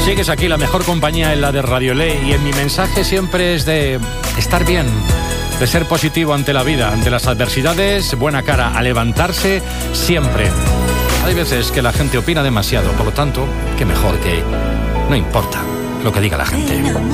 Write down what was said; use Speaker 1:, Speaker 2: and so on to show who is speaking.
Speaker 1: Sigues aquí, la mejor compañía en la de Radiolé, y en mi mensaje siempre es de estar bien, de ser positivo ante la vida, ante las adversidades, buena cara, a levantarse siempre. Hay veces que la gente opina demasiado, por lo tanto, que mejor que no importa lo que diga la gente.